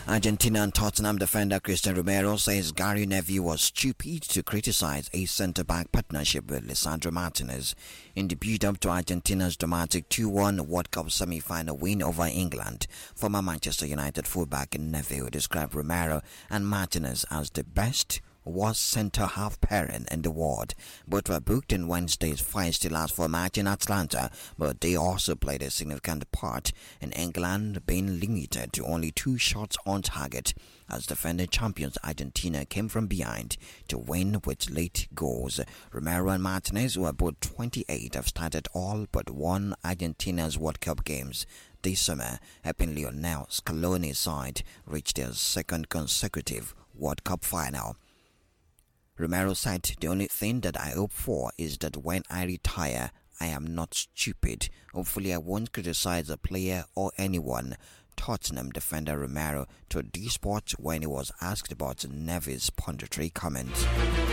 Argentina and Tottenham defender Christian Romero says Gary Neville was stupid to criticize a centre-back partnership with Lisandro Martinez in the build-up to Argentina's dramatic 2-1 World Cup semi-final win over England. Former Manchester United fullback Neville described Romero and Martinez as the best was centre-half pairing in the world. Both were booked in Wednesday's feisty last-four match in Atlanta, but they also played a significant part in England being limited to only 2 shots on target, as defending champions Argentina came from behind to win with late goals. Romero and Martinez, who are both 28, have started all but one Argentina's World Cup games this summer, helping Lionel Scaloni's side reach their second consecutive World Cup final. Romero said, "The only thing that I hope for is that when I retire, I am not stupid. Hopefully I won't criticize a player or anyone." Tottenham defender Romero told D-Sport when he was asked about Neville's punditry comments.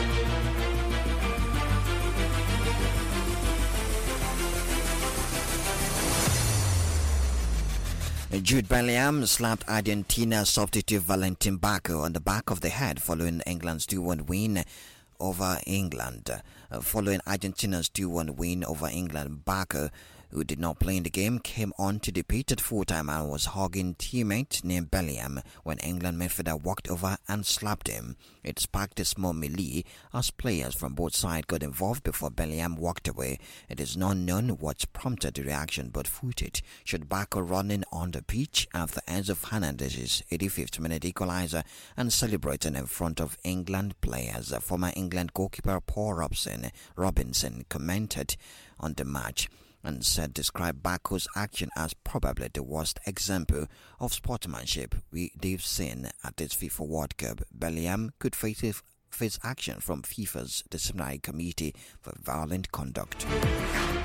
Jude Bellingham slapped Argentina substitute Valentin Baco on the back of the head following England's 2-1 win over England. Following Argentina's 2-1 win over England, Baco, who did not play in the game, came on to the pitch at full-time and was hugging teammate named Bellingham when England midfielder walked over and slapped him. It sparked a small melee as players from both sides got involved before Bellingham walked away. It is not known what prompted the reaction, but footage showed Baco running on the pitch after Enzo Fernandez's 85th minute equalizer and celebrating in front of England players. Former England goalkeeper Paul Robinson commented on the match and described Baco's action as probably the worst example of sportsmanship they've seen at this FIFA World Cup. Bellingham could face action from FIFA's disciplinary committee for violent conduct.